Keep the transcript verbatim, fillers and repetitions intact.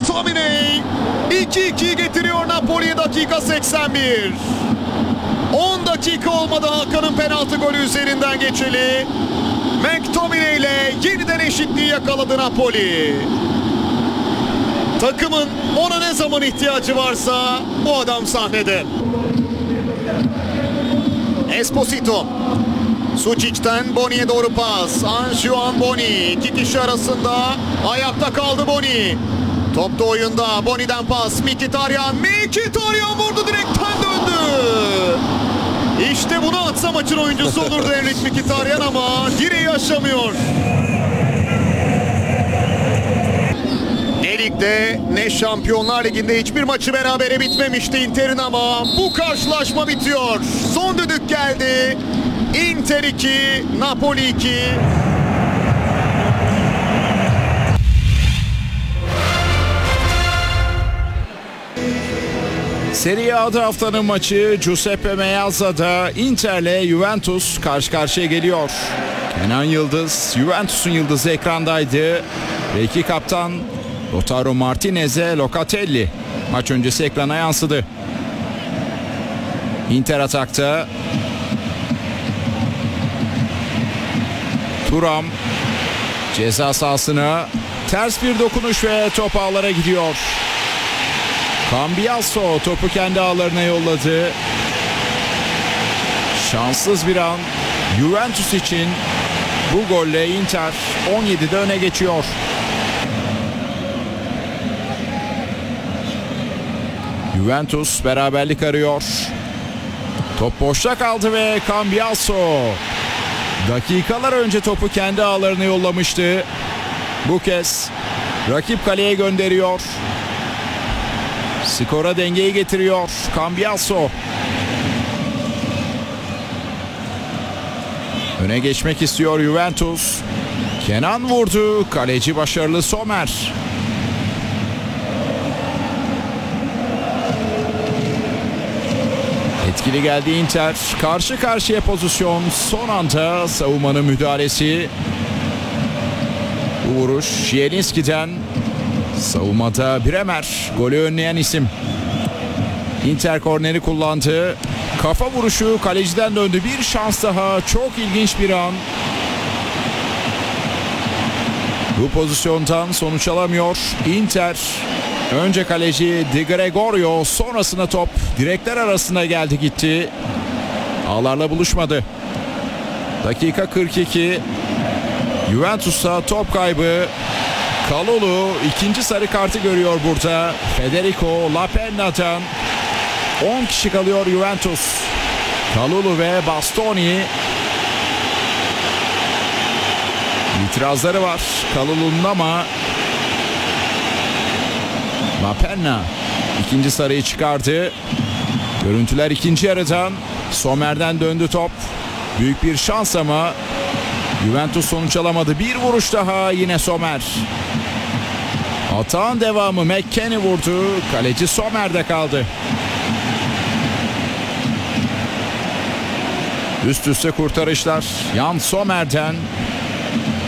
McTominay iki ikiyi getiriyor Napoli'ye dakika seksen bir. on dakika olmadı Hakan'ın penaltı golü üzerinden geçeli. McTominay ile yeniden eşitliği yakaladı Napoli. Takımın ona ne zaman ihtiyacı varsa bu adam sahnede. Esposito. Suçic'ten Boni'ye doğru pas. Anjuan Boni. İki kişi arasında ayakta kaldı Boni. Top da oyunda. Boni'den pas. Mkhitaryan. Mkhitaryan vurdu, direkten döndü. İşte bunu atsa maçın oyuncusu olurdu Henrik Mkhitaryan ama direği aşamıyor. Ne ligde ne Şampiyonlar Ligi'nde hiçbir maçı berabere bitmemişti Inter'in ama bu karşılaşma bitiyor. Son düdük geldi. Inter iki, Napoli iki. Serie A'da haftanın maçı Giuseppe Meazza'da Inter'le Juventus karşı karşıya geliyor. Kenan Yıldız, Juventus'un yıldızı ekrandaydı. Ve iki kaptan Lautaro Martinez'e Locatelli maç öncesi ekrana yansıdı. Inter atakta. Thuram ceza sahasına ters bir dokunuş ve top ağlara gidiyor. Cambiasso topu kendi ağlarına yolladı. Şanssız bir an Juventus için. Bu golle Inter on yedide öne geçiyor. Juventus beraberlik arıyor. Top boşta kaldı ve Cambiasso dakikalar önce topu kendi ağlarına yollamıştı. Bu kez rakip kaleye gönderiyor. Skora dengeyi getiriyor Cambiasso. Öne geçmek istiyor Juventus. Kenan vurdu. Kaleci başarılı Sommer. Etkili geldi Inter. Karşı karşıya pozisyon. Son anda savunmanın müdahalesi. Bu vuruş Zielinski'den. Savunmada Bremer. Golü önleyen isim. Inter korneri kullandı. Kafa vuruşu kaleciden döndü. Bir şans daha. Çok ilginç bir an. Bu pozisyondan sonuç alamıyor Inter. Önce kaleci Di Gregorio, sonrasında top direkler arasında geldi gitti. Ağlarla buluşmadı. Dakika kırk iki. Juventus'a top kaybı. Kalulu ikinci sarı kartı görüyor burada. Federico Lapenna'dan on kişi kalıyor Juventus. Kalulu ve Bastoni. İtirazları var Kalulu'nun ama Lapenna ikinci sarıyı çıkardı. Görüntüler ikinci yarıdan. Sommer'den döndü top. Büyük bir şans ama Juventus sonuç alamadı. Bir vuruş daha, yine Sommer. Atağın devamı McKennie vurdu. Kaleci Sommer'de kaldı. Üst üste kurtarışlar Jan Sommer'den.